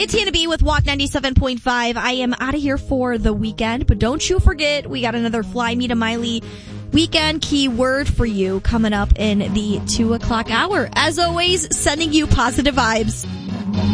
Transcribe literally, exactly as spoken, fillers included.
It's Hannah B with Walk ninety-seven point five. I am out of here for the weekend, but don't you forget, we got another Fly Me to Miley weekend keyword for you coming up in the two o'clock hour. As always, sending you positive vibes.